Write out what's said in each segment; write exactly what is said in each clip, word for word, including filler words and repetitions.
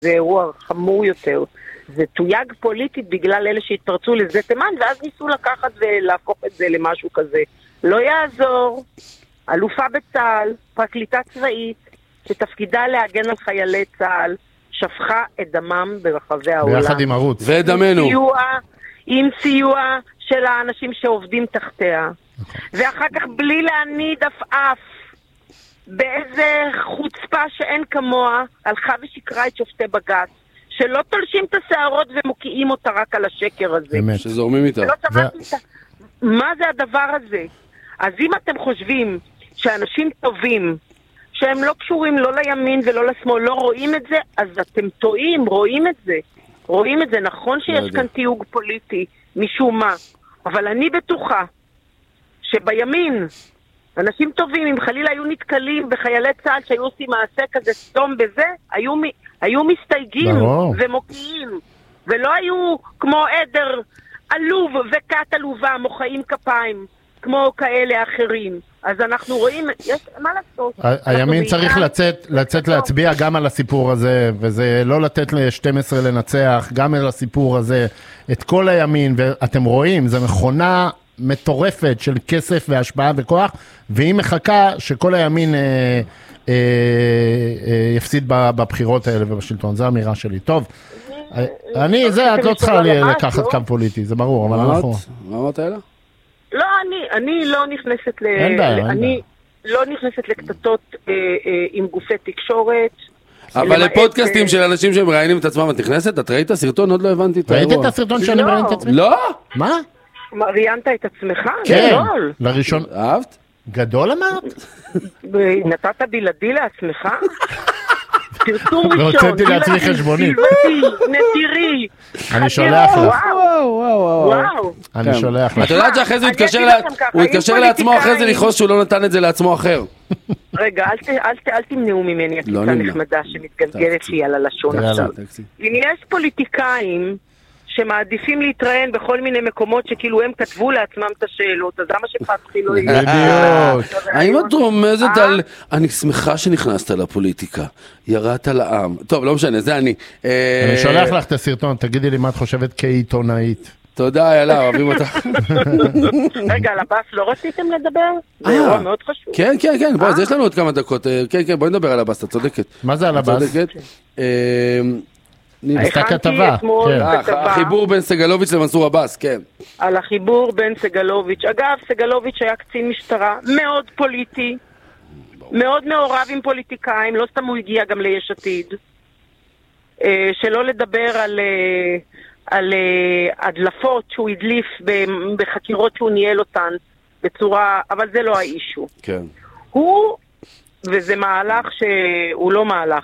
זה אירוע חמור יותר. זה תויג פוליטית בגלל אלה שהתפרצו לזה תימן, ואז ניסו לקחת ולהפוך את זה למשהו כזה. לא יעזור, אלופה בצה"ל, פרקליטה צבאית, שתפקידה להגן על חיילי צה"ל, שפכה את דמם ברחבי העולם. ביחד עם ערוץ. ודמנו. עם סיוע, עם סיוע של האנשים שעובדים תחתיה. ואחר כך בלי להניד אף אף, באיזה חוצפה שאין כמוה, הלכה ושקרה את שופטי בג"ץ, שלא תולשים את השערות ומוקיעים אותה רק על השקר הזה. באמת. שזורמים איתה. ו... מה זה הדבר הזה? אז אם אתם חושבים שאנשים טובים, שהם לא קשורים לא לימין ולא לשמאל, לא רואים את זה, אז אתם טועים, רואים את זה. רואים את זה, נכון שיש כאן תיוג פוליטי, משום מה. אבל אני בטוחה שבימין, אנשים טובים, אם חלילה היו נתקלים בחיילי צה"ל שהיו עושים מעשה כזה סתום בזה, היו, היו מסתייגים ברור. ומוקיעים, ולא היו כמו עדר עלוב וכת עלובה, מוחאים כפיים, כמו כאלה אחרים. אז אנחנו רואים, יש מה לעשות. הימין צריך לצאת, לצאת להצביע גם על הסיפור הזה, וזה לא לתת ל-שתים עשרה לנצח, גם על הסיפור הזה, את כל הימין, ואתם רואים, זה מכונה מטורפת של כסף והשפעה וכוח, והיא מחכה שכל הימין אה, אה, אה, יפסיד בבחירות האלה ובשלטון. זו האמירה שלי. טוב, אני, זה, את לא צריכה לקחת קו פוליטי, זה ברור, אבל אנחנו... מה אמרת אלה? לא, אני, אני לא נכנסת ל... אין בעיה, אין אני לא נכנסת לקטטות אה, אה, עם גופי תקשורת. אבל לפודקאסטים של אנשים שמראיינים את עצמם, את נכנסת? את ראית הסרטון? עוד לא הבנתי את האירוע. ראית את הסרטון שאני מראיין את עצמי? לא? מה? ראיינת את עצמך? כן, גדול. לראשון... אהבת? גדול אמרת? נתת בלעדי לעצמך? פרסום ראשון. והוצאתי לעצמי חשבונית. נדירי. אני שולח לך. וואו, וואו, וואו. אני שולח לך. אתה יודעת שאחרי זה הוא התקשר לעצמו אחרי זה לכעוס שהוא לא נתן את זה לעצמו אחר. רגע, אל תמנעו ממני עקיצה נחמדה שמתגלגלת לי על הלשון עכשיו. אם יש פוליטיקאים שמעדיפים להתראיין בכל מיני מקומות שכאילו הם כתבו לעצמם את השאלות, אז למה שפתחי לא יהיה? בדיוק. האם את רומזת על... אני שמחה שנכנסת לפוליטיקה, ירדת לעם. טוב, לא משנה, זה אני. אני שולח לך את הסרטון, תגידי לי מה את חושבת כעיתונאית. תודה, יאללה, אוהבים אותך. רגע, על הבאס לא רציתם לדבר? זה אירוע מאוד חשוב. כן, כן, כן, בוא, אז יש לנו עוד כמה דקות. כן, כן, בואי נדבר על הבאס, אתה צודקת. מה זה על הבאס? עשתה כתבה, החיבור בין סגלוביץ' למנסור עבאס, כן. על החיבור בין סגלוביץ'. אגב, סגלוביץ' היה קצין משטרה מאוד פוליטי, מאוד מעורב עם פוליטיקאים, לא סתם הוא הגיע גם ליש עתיד. שלא לדבר על, על הדלפות שהוא הדליף בחקירות שהוא ניהל אותן בצורה, אבל זה לא האישו. כן. הוא, וזה מהלך שהוא לא מהלך...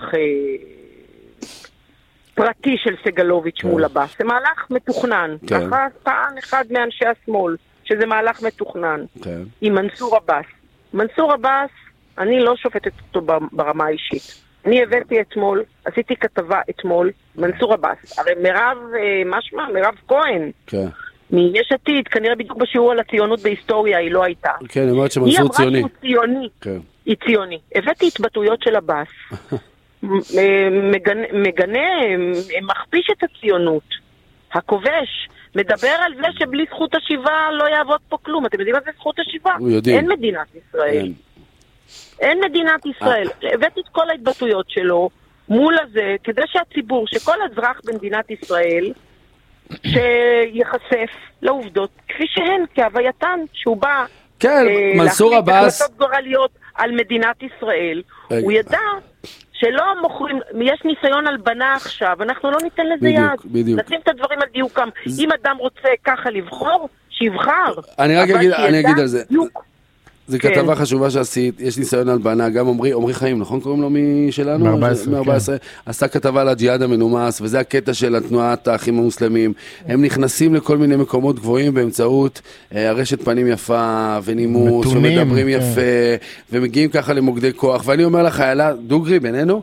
פרטי של סגלוביץ' מול הבאס. זה מהלך מתוכנן. ככה טען אחד מאנשי השמאל, שזה מהלך מתוכנן. עם מנסור עבאס. מנסור עבאס, אני לא שופטת אותו ברמה האישית. אני הבאתי אתמול, עשיתי כתבה אתמול, מנסור עבאס. הרי מירב, מה שמה? מירב כהן. כן. מיש עתיד, כנראה בדיוק בשיעור על הציונות בהיסטוריה, היא לא הייתה. כן, היא אומרת שמנסור ציוני. היא אמרה שהוא ציוני. כן. היא ציוני. הבאתי התבטאויות של עבאס. מגנה, מגנה, מכפיש את הציונות. הכובש מדבר על זה שבלי זכות השיבה לא יעבוד פה כלום. אתם יודעים מה זה זכות השיבה? אין מדינת ישראל. אין מדינת ישראל. הבאתי את כל ההתבטאויות שלו מול הזה, כדי שהציבור, שכל אזרח במדינת ישראל שיחשף לעובדות כפי שהן, כהווייתן, שהוא בא מנסור עבאס החלטות גורליות על מדינת ישראל. הוא ידע שלא מוכרים, יש ניסיון הלבנה עכשיו, אנחנו לא ניתן לזה יד. בדיוק. נשים את הדברים על דיוקם. אם אדם רוצה ככה לבחור, שיבחר. אני רק אגיד, אני אגיד על זה. זה כתבה חשובה שעשית, יש ניסיון הלבנה, גם עומרי חיים, נכון קוראים לו משלנו? מ-ארבע עשרה. עשתה כתבה על הג'יהאד המנומס, וזה הקטע של התנועת האחים המוסלמים. הם נכנסים לכל מיני מקומות גבוהים באמצעות הרשת פנים יפה, ונימוס, ומדברים יפה, ומגיעים ככה למוקדי כוח. ואני אומר לך, אלה, דוגרי בינינו,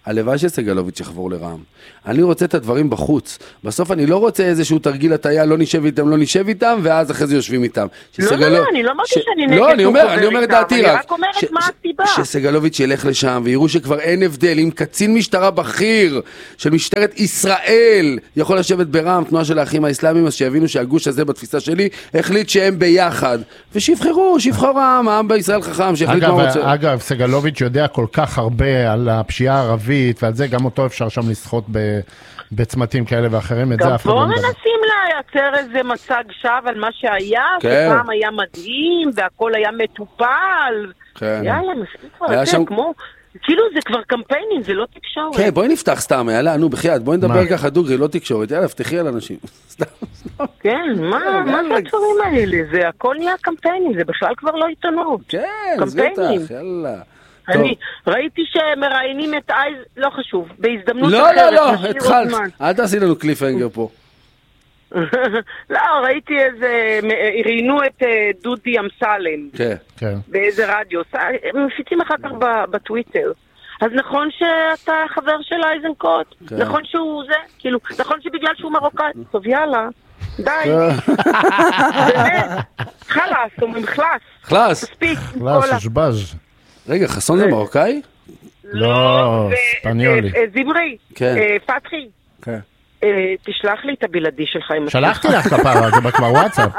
הלוואי שסגלוביץ' יחבור לרעם. אני רוצה את הדברים בחוץ. בסוף אני לא רוצה איזשהו תרגיל הטעיה, לא נשב איתם, לא נשב איתם, ואז אחרי זה יושבים איתם. לא, לא, לא, אני לא אמרתי שאני נגד. לא, אני אומר, אני אומר את דעתי רק. אני רק אומרת מה הסיבה. שסגלוביץ' ילך לשם, ויראו שכבר אין הבדל. אם קצין משטרה בכיר של משטרת ישראל יכול לשבת ברעם, תנועה של האחים האסלאמיים, אז שיבינו שהגוש הזה בתפיסה שלי החליט שהם ביחד. ושיבחרו, שיבחרו רעם, העם בישראל חכם, שיחליט מה רוצה. אגב, סגלוביץ' יודע כל כך הרבה על הפשיעה הערבית, ועל זה גם אותו אפשר שם לשחות בצמתים כאלה ואחרים. גם פה מנסים לייצר איזה מצג שווא על מה שהיה, שפעם היה מדהים, והכל היה מטופל. יאללה, מספיק כבר לצאת, כמו... כאילו זה כבר קמפיינים, זה לא תקשורת. כן, בואי נפתח סתם, יאללה, נו, בחייאת, בואי נדבר ככה דוגרי, לא תקשורת, יאללה, פתחי על אנשים. כן, מה זה הדברים האלה? זה הכל נהיה קמפיינים, זה בכלל כבר לא עיתונות. כן, זה בטח, יאללה. אני ראיתי שמראיינים את אייז, לא חשוב, בהזדמנות אחרת. לא, לא, לא, התחלת, אל תעשי לנו קליפהנגר פה. לא, ראיתי איזה, ראיינו את דודי אמסלם. כן. באיזה רדיו, הם מפיצים אחר כך בטוויטר. אז נכון שאתה חבר של אייזנקוט, נכון שהוא זה, כאילו, נכון שבגלל שהוא מרוקאי, טוב יאללה, די. באמת, חלאס, אומרים חלאס. חלאס. תספיק. חלאס, ששבז'. רגע, חסון זה מרוקאי? לא, ספניולי. זמרי, פתחי. כן. תשלח לי את הבלעדי שלך. שלחתי לך כפרה, זה כבר וואטסאפ.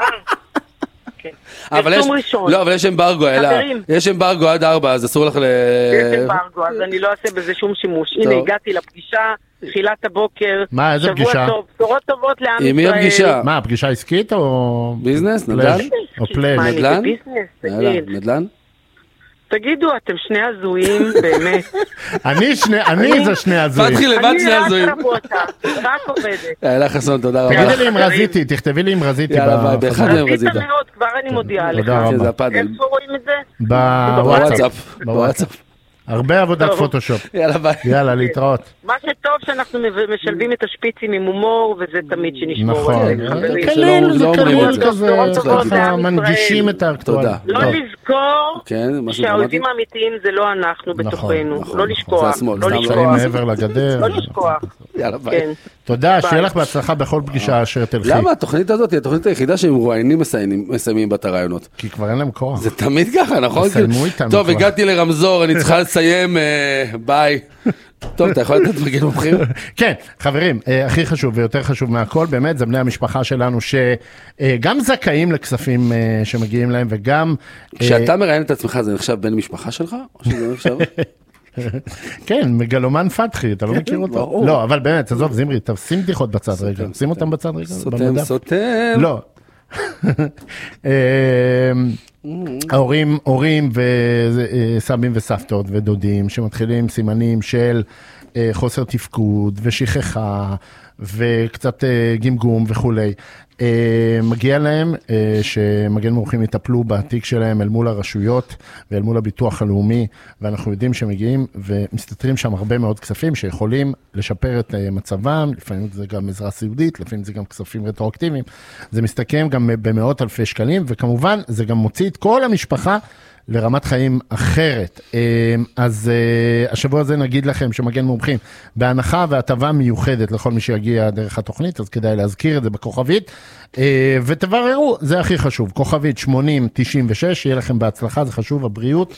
אבל יש אמברגו, יש אמברגו עד ארבע, אז אסור לך ל... יש אמברגו, אז אני לא אעשה בזה שום שימוש. הנה, הגעתי לפגישה, תחילת הבוקר. מה, איזה פגישה? שבוע טוב, תורות טובות לעם ישראל. עם מי הפגישה? מה, פגישה עסקית או... ביזנס, נדל"ן? או פלאש? נדל"ן? נדל"ן? תגידו, אתם שני הזויים, באמת. אני שני, אני זה שני הזויים. פתחי לבד שני הזויים. אני רק רבותה, רק עובדת. יאללה חסון, תודה רבה. תגידי לי אם רזיתי, תכתבי לי אם רזיתי. יאללה, באחד מהם רזית. רזית מאוד, כבר אני מודיעה לך. תודה רבה. איפה רואים את זה? בוואטסאפ. בוואטסאפ. הרבה עבודת פוטושופ. יאללה ביי. יאללה, להתראות. מה שטוב שאנחנו משלבים את השפיצים עם הומור, וזה תמיד שנשמור. נכון. זה כלל, זה כלל כזה. מנגישים את האקטואליה. לא לזכור שהאויבים האמיתיים זה לא אנחנו בתוכנו. לא לשכוח. לא לשכוח. מעבר לגדר. לא לשכוח. יאללה ביי. תודה, שיהיה לך בהצלחה בכל פגישה אשר תלכי. למה? התוכנית הזאת היא התוכנית היחידה שהם רואיינים מסיימים בת הרעיונות. כי כבר אין להם כוח. זה תמיד ככה, נכון? טוב, הגעתי לרמזור, אני צריכה לסיים, ביי. טוב, אתה יכול לתת מגן מומחים? כן, חברים, הכי חשוב ויותר חשוב מהכל, באמת, זה בני המשפחה שלנו שגם זכאים לכספים שמגיעים להם וגם... כשאתה מראיין את עצמך, זה נחשב בן משפחה שלך? או שזה נחשב? כן, מגלומן פתחי, אתה לא מכיר אותו? לא, אבל באמת, עזוב, זמרי, תשים בדיחות בצד רגע, שים אותם בצד רגע. סותם, סותם. לא. ההורים, הורים וסבים וסבתות ודודים שמתחילים סימנים של חוסר תפקוד ושכחה וקצת גמגום וכולי. מגיע להם שמגן מומחים יטפלו בעתיק שלהם אל מול הרשויות ואל מול הביטוח הלאומי, ואנחנו יודעים שמגיעים ומסתתרים שם הרבה מאוד כספים שיכולים לשפר את מצבם, לפעמים זה גם עזרה סיעודית, לפעמים זה גם כספים רטרואקטיביים, זה מסתכם גם במאות אלפי שקלים, וכמובן זה גם מוציא את כל המשפחה לרמת חיים אחרת. אז השבוע הזה נגיד לכם שמגן מומחים בהנחה והטבה מיוחדת לכל מי שיגיע דרך התוכנית, אז כדאי להזכיר את זה בכוכבית, ותבררו, זה הכי חשוב, כוכבית שמונים תשעים ושש, שיהיה לכם בהצלחה, זה חשוב, הבריאות,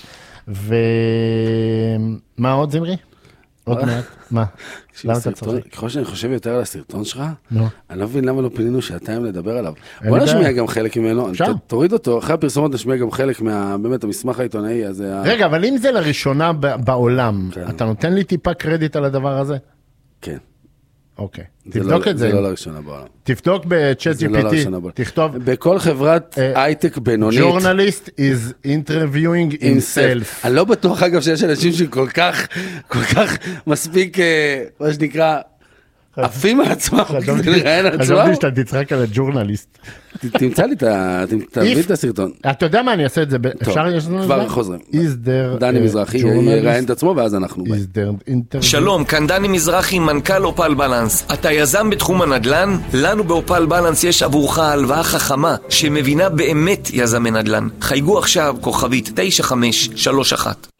ומה עוד זמרי? עוד מעט, מה? למה אתה צוחק? ככל שאני חושב יותר על הסרטון שלך, אני לא מבין למה לא פינינו שעתיים לדבר עליו. בוא נשמיע גם חלק ממנו, תוריד אותו, אחרי הפרסומות נשמיע גם חלק באמת המסמך העיתונאי. רגע, אבל אם זה לראשונה בעולם, אתה נותן לי טיפה קרדיט על הדבר הזה? כן. אוקיי, תבדוק את זה. זה לא לראשונה בעולם. תבדוק בצ'אט ג'י פי טי, תכתוב. בכל חברת הייטק בינונית. Journalist is interviewing himself. אני לא בטוח אגב שיש אנשים שכל כך, כל כך מספיק, מה שנקרא, עפים על עצמם. חשבתי שאתה תצחק על הג'ורנליסט. תמצא לי, תביא את הסרטון. אתה יודע מה, אני אעשה את זה, אפשר יש לנו? כבר חוזרים. Is דני מזרחי יראיין את עצמו ואז אנחנו באים. שלום, כאן דני מזרחי, מנכ"ל אופל בלנס. אתה יזם בתחום הנדל"ן? לנו באופל בלנס יש עבורך הלוואה חכמה שמבינה באמת יזמי נדל"ן. חייגו עכשיו כוכבית תשע חמש שלוש אחת.